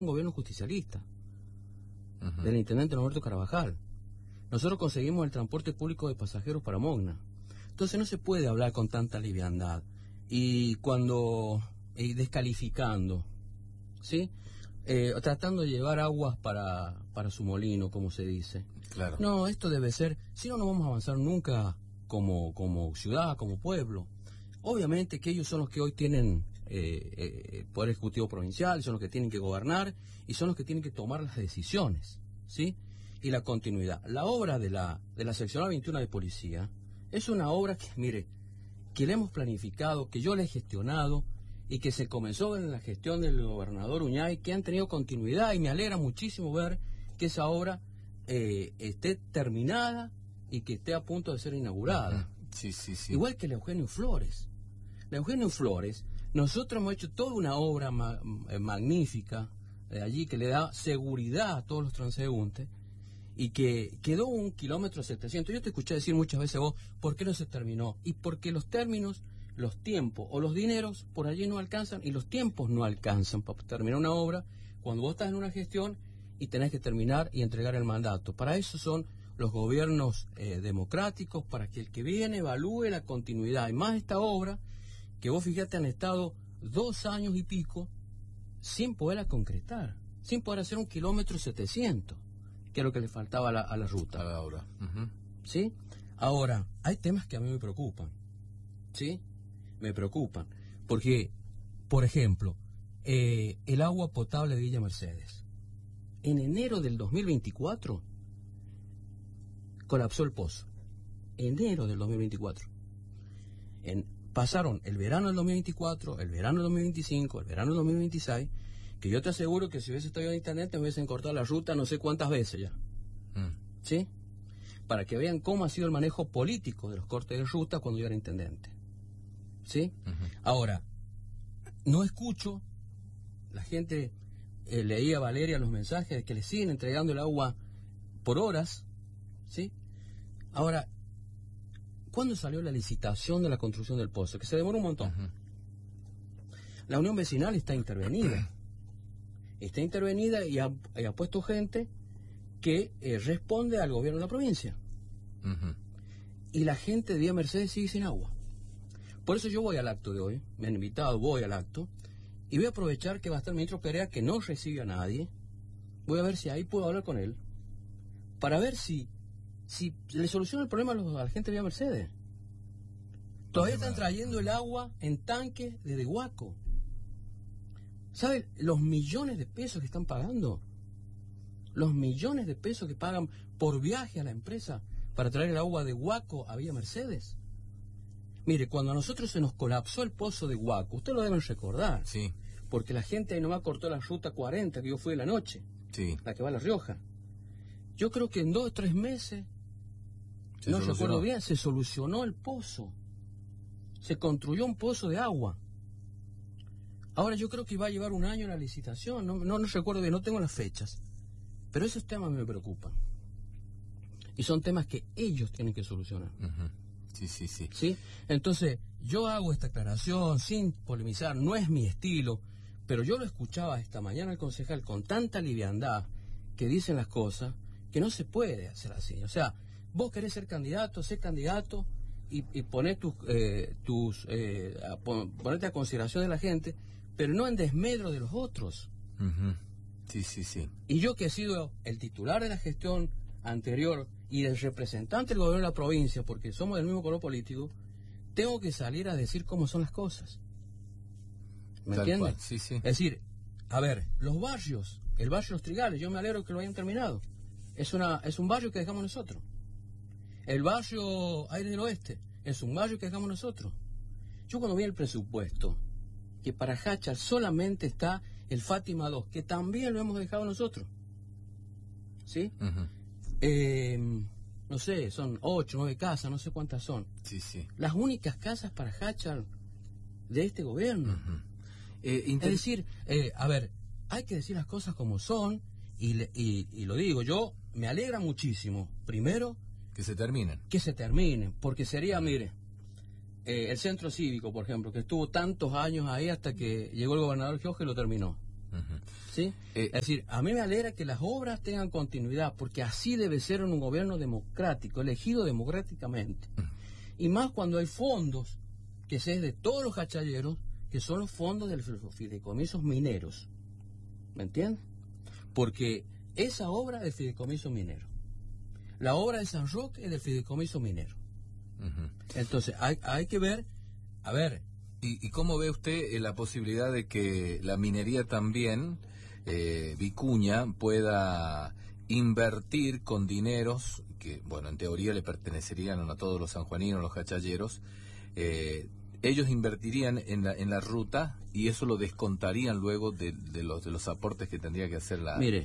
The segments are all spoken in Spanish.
un gobierno justicialista, Ujú. del intendente Norberto Carabajal. Nosotros conseguimos el transporte público de pasajeros para Mogna. Entonces no se puede hablar con tanta liviandad. Y cuando, descalificando, ¿sí? Tratando de llevar aguas para su molino, como se dice. Claro. No, esto debe ser, si no, no vamos a avanzar nunca como ciudad, como pueblo. Obviamente que ellos son los que hoy tienen poder ejecutivo provincial, son los que tienen que gobernar y son los que tienen que tomar las decisiones, ¿sí? Y la continuidad. La obra de la seccional 21 de policía es una obra que, mire, que le hemos planificado, que yo le he gestionado y que se comenzó en la gestión del gobernador Uñay, que han tenido continuidad, y me alegra muchísimo ver que esa obra esté terminada y que esté a punto de ser inaugurada. Sí, sí, sí. Igual que la Eugenio Flores. La Eugenio Flores, nosotros hemos hecho toda una obra magnífica allí que le da seguridad a todos los transeúntes y que quedó 1,7 kilómetros. Yo te escuché decir muchas veces vos, ¿por qué no se terminó? Y porque los términos, los tiempos o los dineros por allí no alcanzan, y los tiempos no alcanzan para terminar una obra cuando vos estás en una gestión y tenés que terminar y entregar el mandato. Para eso son los gobiernos democráticos, para que el que viene evalúe la continuidad. Y más esta obra, que vos fíjate, han estado 2 años y pico sin poderla concretar, sin poder hacer 1,7 kilómetros, que es lo que le faltaba a la ruta. A la obra. Ujú. ¿Sí? Ahora, hay temas que a mí me preocupan, ¿sí? Me preocupan, porque, por ejemplo, el agua potable de Villa Mercedes. En enero del 2024 colapsó el pozo. Enero del 2024. Pasaron el verano del 2024, el verano del 2025, el verano del 2026, que yo te aseguro que si hubiese estado en internet me hubiesen cortado la ruta no sé cuántas veces ya. ¿Sí? Para que vean cómo ha sido el manejo político de los cortes de ruta cuando yo era intendente. ¿Sí? Ahora, no escucho, la gente leía a Valeria los mensajes de que le siguen entregando el agua por horas, ¿sí? Ahora, ¿cuándo salió la licitación de la construcción del pozo? Que se demoró un montón. La Unión Vecinal está intervenida. Está intervenida y ha puesto gente que responde al gobierno de la provincia. Y la gente de Villa Mercedes sigue sin agua. Por eso yo voy al acto de hoy, me han invitado, voy al acto, y voy a aprovechar que va a estar el ministro Perea, que no recibe a nadie. Voy a ver si ahí puedo hablar con él, para ver si le soluciona el problema a la gente de Villa Mercedes. Todavía están trayendo el agua en tanques desde Huaco. ¿Saben los millones de pesos que están pagando? Los millones de pesos que pagan por viaje a la empresa para traer el agua de Huaco a Villa Mercedes. Mire, cuando a nosotros se nos colapsó el pozo de Huaco, ustedes lo deben recordar. Sí. Porque la gente ahí nomás cortó la ruta 40 que yo fui de la noche. Sí. La que va a La Rioja. Yo creo que en 2 o 3 meses, no recuerdo bien, se solucionó el pozo. Se construyó un pozo de agua. Ahora yo creo que va a llevar 1 año la licitación. No recuerdo bien, no tengo las fechas. Pero esos temas me preocupan. Y son temas que ellos tienen que solucionar. Sí, sí, sí. ¿Sí? Entonces, yo hago esta aclaración sin polemizar, no es mi estilo, pero yo lo escuchaba esta mañana al concejal con tanta liviandad que dicen las cosas que no se puede hacer así. O sea, vos querés ser candidato, sé candidato y poner ponerte a consideración de la gente, pero no en desmedro de los otros. Sí, sí, sí. Y yo, que he sido el titular de la gestión anterior y el representante del gobierno de la provincia, porque somos del mismo color político, tengo que salir a decir cómo son las cosas. ¿Me entiendes? Sí, sí. Es decir, a ver, los barrios, el barrio Los Trigales, yo me alegro que lo hayan terminado. Es un barrio que dejamos nosotros. El barrio Aire del Oeste es un barrio que dejamos nosotros. Yo cuando vi el presupuesto, que para Jáchal solamente está el Fátima 2, que también lo hemos dejado nosotros. ¿Sí? No sé, son 8, 9 casas, no sé cuántas son. Sí, sí. Las únicas casas para Jáchal de este gobierno. Es decir, a ver, hay que decir las cosas como son, y lo digo, yo me alegra muchísimo, primero, que se terminen. Que se terminen, porque sería, mire, el centro cívico, por ejemplo, que estuvo tantos años ahí hasta que llegó el gobernador Jorge y lo terminó. ¿Sí? Es decir, a mí me alegra que las obras tengan continuidad, porque así debe ser en un gobierno democrático, elegido democráticamente. Y más cuando hay fondos, que se es de todos los cachalleros, que son los fondos de los fideicomisos mineros. ¿Me entiendes? Porque esa obra es del fideicomiso minero. La obra de San Roque es del fideicomiso minero. Entonces, hay que ver, a ver... ¿Y cómo ve usted la posibilidad de que la minería también, Vicuña, pueda invertir con dineros que, bueno, en teoría le pertenecerían a todos los sanjuaninos, los cachalleros? Ellos invertirían en la ruta y eso lo descontarían luego de los aportes que tendría que hacer la... Mire,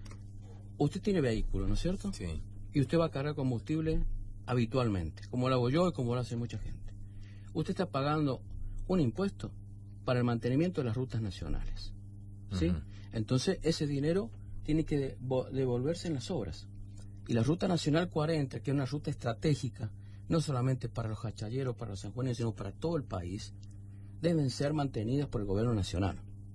usted tiene vehículo, ¿no es cierto? Sí. Y usted va a cargar combustible habitualmente, como lo hago yo y como lo hace mucha gente. Usted está pagando un impuesto para el mantenimiento de las rutas nacionales, ¿sí? Entonces, ese dinero tiene que devolverse en las obras. Y la Ruta Nacional 40, que es una ruta estratégica, no solamente para los cachalleros, para los sanjuaninos, sino para todo el país, deben ser mantenidas por el gobierno nacional,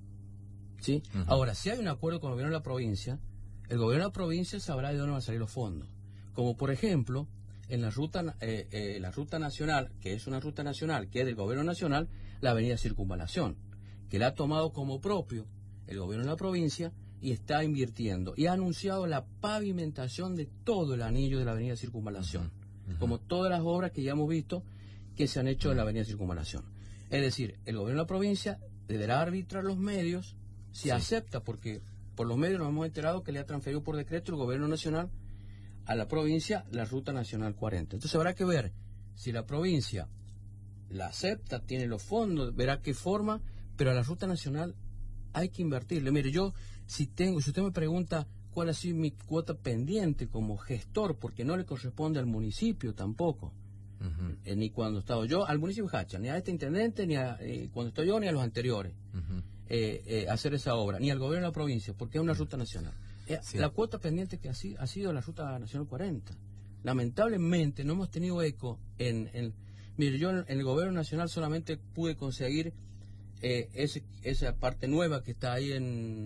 ¿sí? Ahora, si hay un acuerdo con el gobierno de la provincia, el gobierno de la provincia sabrá de dónde van a salir los fondos. Como, por ejemplo, en la ruta nacional, que es una ruta nacional, que es del gobierno nacional, la avenida Circunvalación, que la ha tomado como propio el gobierno de la provincia y está invirtiendo. Y ha anunciado la pavimentación de todo el anillo de la avenida Circunvalación, como todas las obras que ya hemos visto que se han hecho en la avenida Circunvalación. Es decir, el gobierno de la provincia deberá arbitrar los medios, si acepta, porque por los medios nos hemos enterado que le ha transferido por decreto el gobierno nacional a la provincia la Ruta Nacional 40. Entonces habrá que ver si la provincia la acepta, tiene los fondos, verá qué forma, pero a la Ruta Nacional hay que invertirle. Mire, si usted me pregunta cuál ha sido mi cuota pendiente como gestor, porque no le corresponde al municipio tampoco, ni cuando estaba yo, al municipio de Hacha, ni a este intendente, ni a cuando estoy yo, ni a los anteriores, hacer esa obra, ni al gobierno de la provincia, porque es una ruta nacional. La cuota pendiente que ha sido la Ruta Nacional 40. Lamentablemente no hemos tenido eco mire, yo en el gobierno nacional solamente pude conseguir esa parte nueva que está ahí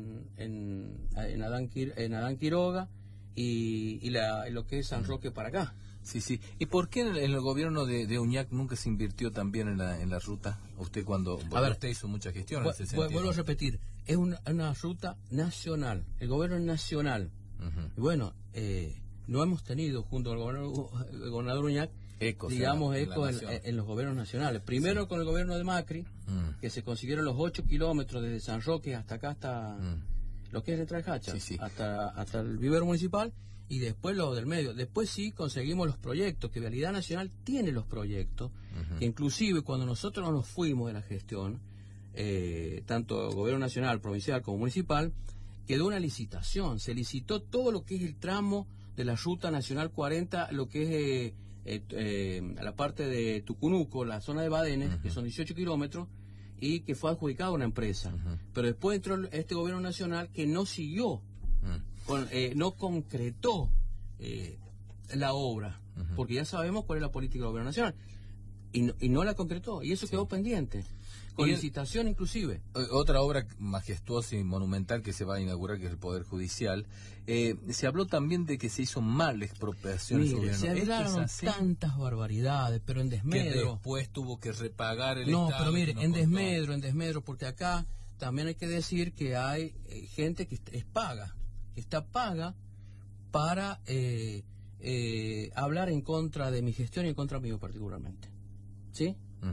en Adán Quiroga y lo que es San Roque para acá. Sí. ¿Y por qué en el gobierno de Uñac nunca se invirtió también en la ruta? Usted usted hizo mucha gestión en ese sentido. Vuelvo a repetir, es una ruta nacional, el gobierno es nacional. Y bueno, no hemos tenido junto al gobernador Uñac ecos en los gobiernos nacionales. Primero con el gobierno de Macri, que se consiguieron los 8 kilómetros desde San Roque hasta acá, hasta lo que es Letra de Hacha, hasta el vivero municipal, y después lo del medio. Después sí conseguimos los proyectos, que Vialidad Nacional tiene los proyectos, que inclusive cuando nosotros nos fuimos de la gestión, tanto gobierno nacional, provincial como municipal, quedó una licitación, se licitó todo lo que es el tramo de la Ruta Nacional 40, lo que es a la parte de Tucunuco, la zona de Badenes, que son 18 kilómetros, y que fue adjudicado a una empresa. Pero después entró este gobierno nacional que no siguió, no concretó la obra, porque ya sabemos cuál es la política del gobierno nacional, y no la concretó, y eso quedó pendiente. Con licitación inclusive. Otra obra majestuosa y monumental que se va a inaugurar, que es el Poder Judicial. Se habló también de que se hizo mal la expropiación. Mire, se hablaron tantas barbaridades, pero en desmedro. Que después tuvo que repagar el Estado. No, pero mire, en desmedro, porque acá también hay que decir que hay gente que está paga para hablar en contra de mi gestión y en contra mío particularmente. ¿Sí?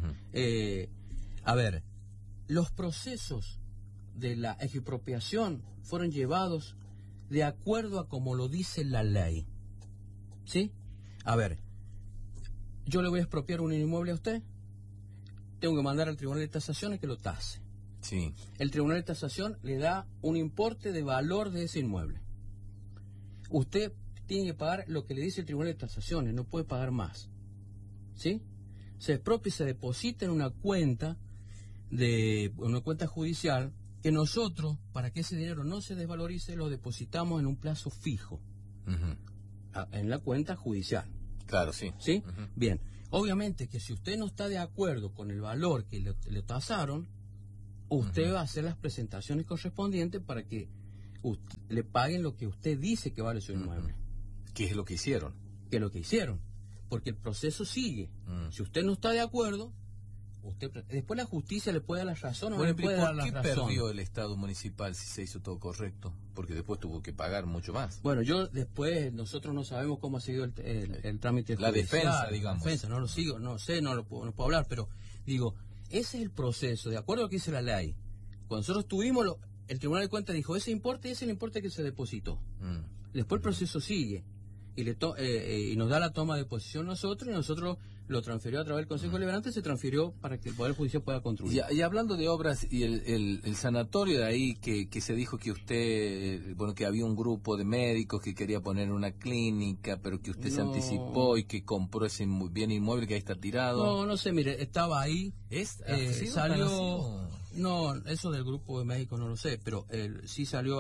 A ver, los procesos de la expropiación fueron llevados de acuerdo a como lo dice la ley. ¿Sí? A ver, yo le voy a expropiar un inmueble a usted, tengo que mandar al Tribunal de Tasaciones que lo tase. Sí. El Tribunal de Tasación le da un importe de valor de ese inmueble. Usted tiene que pagar lo que le dice el Tribunal de Tasaciones, no puede pagar más. ¿Sí? Se expropia y se deposita en una cuenta judicial, que nosotros, para que ese dinero no se desvalorice, lo depositamos en un plazo fijo, en la cuenta judicial. Claro, sí. ¿Sí? Bien, obviamente que si usted no está de acuerdo con el valor que le tasaron, usted va a hacer las presentaciones correspondientes para que le paguen lo que usted dice que vale su inmueble. ¿Qué es lo que hicieron? Que es lo que hicieron, porque el proceso sigue. Si usted no está de acuerdo, después la justicia le puede dar la razón o no le puede dar la razón. ¿Por qué perdió el Estado municipal si se hizo todo correcto? Porque después tuvo que pagar mucho más. Bueno, nosotros no sabemos cómo ha sido el trámite judicial. La defensa, digamos. La defensa, no lo sigo, no sé, no puedo hablar, pero digo, ese es el proceso, de acuerdo a lo que dice la ley. Cuando nosotros tuvimos, el Tribunal de Cuentas dijo, ese importe es el importe que se depositó. Después el proceso sigue. Y nos da la toma de posición nosotros, y nosotros lo transfirió a través del Consejo Deliberante, se transfirió para que el Poder Judicial pueda construir. Y hablando de obras y el sanatorio de ahí, que se dijo que usted, que había un grupo de médicos que quería poner una clínica, pero que usted se anticipó y que compró ese bien inmueble que ahí está tirado. No sé, mire, estaba ahí, salió... No, eso del grupo de médicos no lo sé, pero sí salió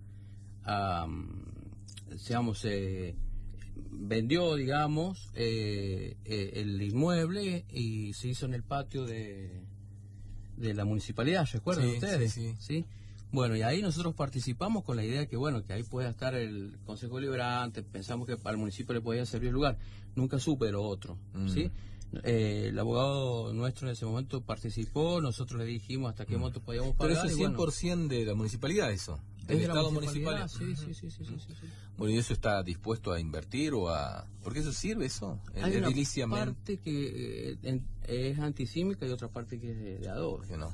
vendió, digamos, el inmueble y se hizo en el patio de la municipalidad, ¿recuerdan ustedes? Sí. Bueno, y ahí nosotros participamos con la idea de que, que ahí pueda estar el Consejo Deliberante, pensamos que para el municipio le podía servir lugar, nunca supe lo otro, ¿sí? El abogado nuestro en ese momento participó, nosotros le dijimos hasta qué monto podíamos pagar. Pero eso es 100% de la municipalidad, eso. ¿Del Estado municipal? Sí. Bueno, ¿y eso está dispuesto a invertir o a...? ¿Por qué eso sirve, eso? Hay una parte que es antisísmica y otra parte que es de adobe. Que no.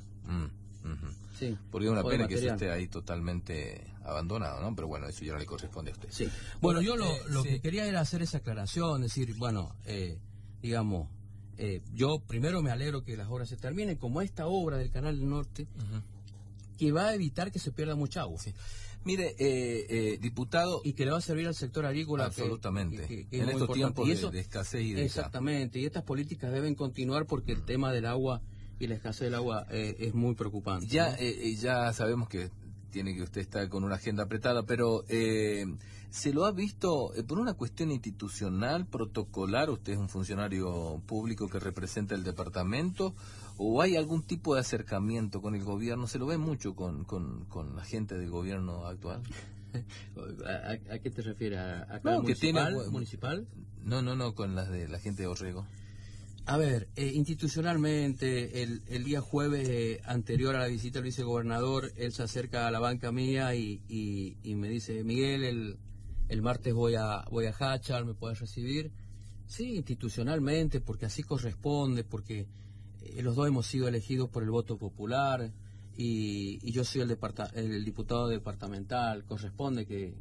Sí. Porque es una pena que eso esté ahí totalmente abandonado, ¿no? Pero bueno, eso ya no le corresponde a usted. Sí. Bueno, yo lo que quería era hacer esa aclaración, decir, digamos... yo primero me alegro que las obras se terminen, como esta obra del Canal del Norte, que va a evitar que se pierda mucha agua. Sí. Mire, diputado... Y que le va a servir al sector agrícola. Absolutamente. Que en estos tiempos de escasez hídrica. Exactamente, y estas políticas deben continuar porque el tema del agua y la escasez del agua es muy preocupante. Ya sabemos que tiene que usted estar con una agenda apretada, pero ¿se lo ha visto por una cuestión institucional, protocolar? ¿Usted es un funcionario público que representa el departamento? ¿O hay algún tipo de acercamiento con el gobierno? ¿Se lo ve mucho con la gente del gobierno actual? ¿A qué te refieres? ¿A municipal? No, con las de la gente de Orrego. A ver, institucionalmente, el día jueves anterior a la visita del vicegobernador, él se acerca a la banca mía y me dice, Miguel, el martes voy a Hachal, ¿me puedes recibir? Sí, institucionalmente, porque así corresponde, porque los dos hemos sido elegidos por el voto popular y yo soy el diputado departamental, corresponde que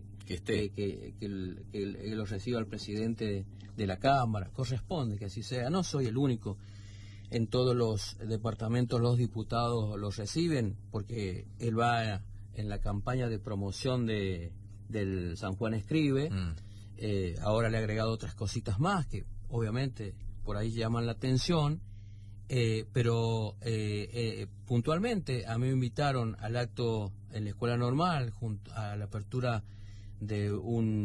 lo reciba el presidente de la Cámara, corresponde que así sea, no soy el único, en todos los departamentos los diputados los reciben, porque él va en la campaña de promoción del San Juan Escribe, ahora le ha agregado otras cositas más que obviamente por ahí llaman la atención, pero puntualmente a mí me invitaron al acto en la escuela normal, junto a la apertura de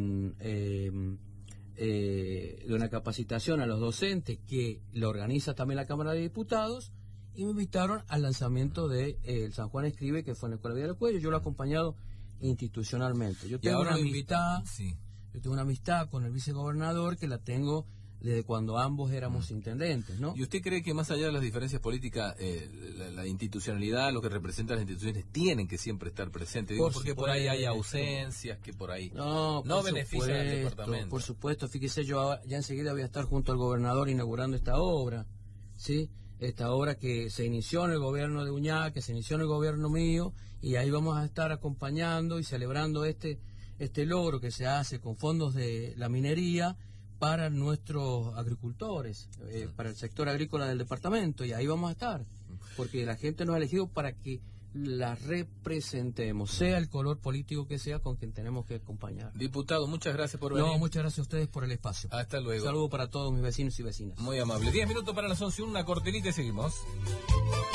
una capacitación a los docentes que lo organiza también la Cámara de Diputados, y me invitaron al lanzamiento de el San Juan Escribe, que fue en la Escuela Vidal Cuello. Yo lo he acompañado institucionalmente. Yo tengo una amistad con el vicegobernador que la tengo desde cuando ambos éramos intendentes, ¿no? ¿Y usted cree que más allá de las diferencias políticas, la institucionalidad, lo que representa las instituciones, tienen que siempre estar presentes? Digo, porque por ahí hay ausencias que por ahí no benefician al departamento. Por supuesto, fíjese, yo ya enseguida voy a estar junto al gobernador inaugurando esta obra, ¿sí? Esta obra que se inició en el gobierno de Uñá, que se inició en el gobierno mío, y ahí vamos a estar acompañando y celebrando este logro que se hace con fondos de la minería para nuestros agricultores, para el sector agrícola del departamento, y ahí vamos a estar, porque la gente nos ha elegido para que la representemos, sea el color político que sea con quien tenemos que acompañar. Diputado, muchas gracias por venir. No, muchas gracias a ustedes por el espacio. Hasta luego. Un saludo para todos mis vecinos y vecinas. Muy amable. 10 minutos para las 11, una cortinita y seguimos.